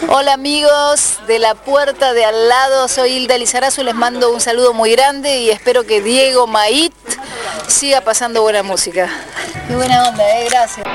Hola amigos de la puerta de al lado, soy Hilda Lizarazu, les mando un saludo muy grande y espero que Diego Mait siga pasando buena música. Qué buena onda, gracias.